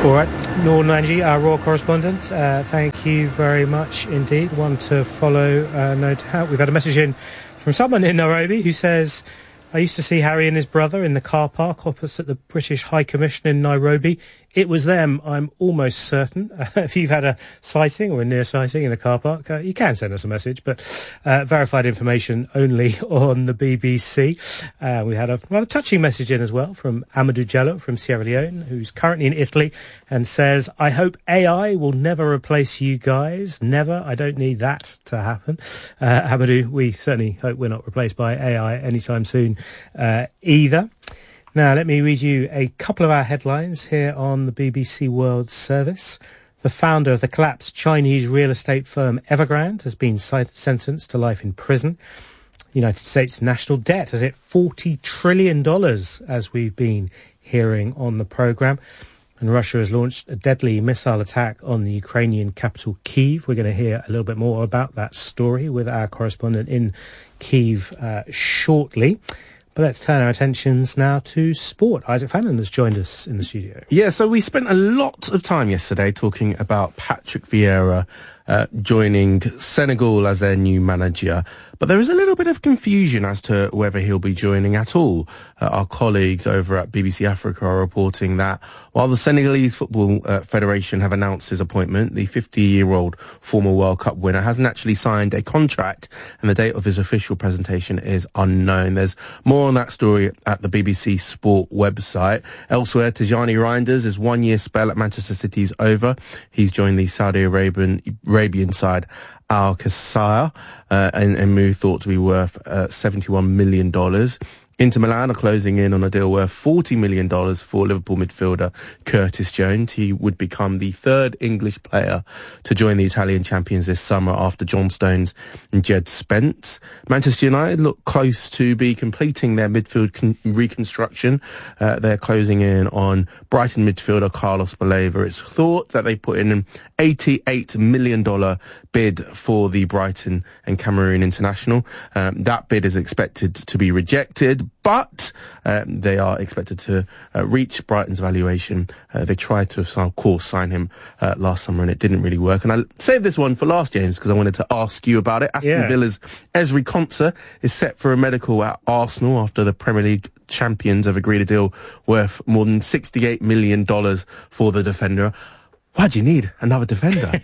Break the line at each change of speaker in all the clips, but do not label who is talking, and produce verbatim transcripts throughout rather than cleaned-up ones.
All right, Noor Nanji, our Raw correspondent, uh, thank you very much indeed. One to follow, uh, no doubt. We've had a message in from someone in Nairobi who says, I used to see Harry and his brother in the car park opposite the British High Commission in Nairobi. It was them, I'm almost certain. Uh, if you've had a sighting or a near sighting in a car park, uh, you can send us a message, but uh, verified information only on the B B C. Uh, we had a rather touching message in as well from Amadou Diallo from Sierra Leone, who's currently in Italy, and says, I hope A I will never replace you guys. Never. I don't need that to happen. Uh, Amadou, we certainly hope we're not replaced by A I anytime soon uh, either. Now, let me read you a couple of our headlines here on the B B C World Service. The founder of the collapsed Chinese real estate firm Evergrande has been sentenced to life in prison. The United States national debt has hit forty trillion dollars, as we've been hearing on the programme. And Russia has launched a deadly missile attack on the Ukrainian capital, Kyiv. We're going to hear a little bit more about that story with our correspondent in Kyiv uh, shortly. But let's turn our attentions now to sport. Isaac Fannin has joined us in the studio.
Yeah, so we spent a lot of time yesterday talking about Patrick Vieira uh, joining Senegal as their new manager. But there is a little bit of confusion as to whether he'll be joining at all. Uh, our colleagues over at B B C Africa are reporting that while the Senegalese Football uh, Federation have announced his appointment, the fifty-year-old former World Cup winner hasn't actually signed a contract, and the date of his official presentation is unknown. There's more on that story at the B B C Sport website. Elsewhere, Tijani Reinders' one-year spell at Manchester City is over. He's joined the Saudi Arabian, Arabian side Al-Qasaya, uh, and, and move thought to be worth uh, seventy-one million dollars. Inter Milan are closing in on a deal worth forty million dollars for Liverpool midfielder Curtis Jones. He would become the third English player to join the Italian champions this summer after John Stones and Jed Spence. Manchester United look close to be completing their midfield con- reconstruction. Uh, they're closing in on Brighton midfielder Carlos Baleva. It's thought that they put in an eighty-eight million dollars bid for the Brighton and Cameroon international. Um, that bid is expected to be rejected, but um, they are expected to uh, reach Brighton's valuation. Uh, they tried to, of course, sign him uh, last summer, and it didn't really work. And I saved this one for last, James, because I wanted to ask you about it. Aston yeah. Villa's Ezri Konsa is set for a medical at Arsenal after the Premier League champions have agreed a deal worth more than sixty-eight million dollars for the defender. Why do you need another defender?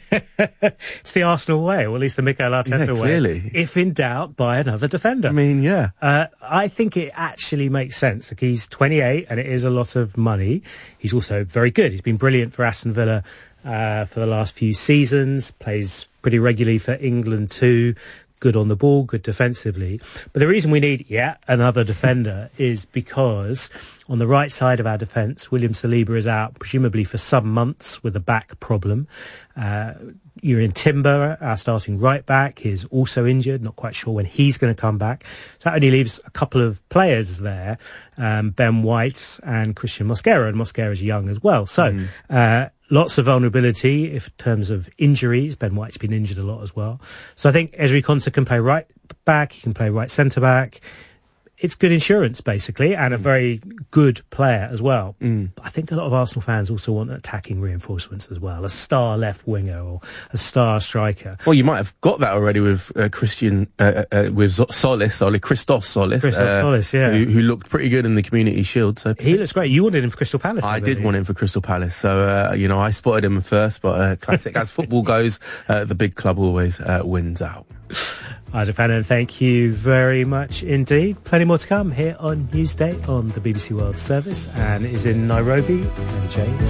It's the Arsenal way, or at least the Mikel Arteta
yeah,
way.
Clearly.
If in doubt, buy another defender.
I mean, yeah.
Uh, I think it actually makes sense. Like, he's twenty-eight and it is a lot of money. He's also very good. He's been brilliant for Aston Villa uh, for the last few seasons, plays pretty regularly for England too. Good on the ball, good defensively. But the reason we need yet another defender is because on the right side of our defence, William Saliba is out, presumably for some months with a back problem. Uh, Jurrien Timber, our starting right back, is also injured. Not quite sure when he's going to come back. So that only leaves a couple of players there, um, Ben White and Christian Mosquera. And Mosquera's young as well. So, mm. uh, lots of vulnerability in terms of injuries. Ben White's been injured a lot as well. So I think Ezri Konsa can play right back. He can play right centre back. It's good insurance, basically, and a very good player as well. Mm. But I think a lot of Arsenal fans also want attacking reinforcements as well. A star left winger or a star striker.
Well, you might have got that already with uh, Christian, uh, uh, with Solis, Solis, Christos Solis.
Christos uh, Solis, yeah.
Who, who looked pretty good in the Community Shield. So
he looks great. You wanted him for Crystal Palace.
I, I did want him for Crystal Palace. So, uh, you know, I spotted him first, but uh, classic, as football goes, uh, the big club always uh, wins out.
Isaac Fannin, thank you very much indeed. Plenty more to come here on Newsday on the B B C World Service, and it is in Nairobi. And James.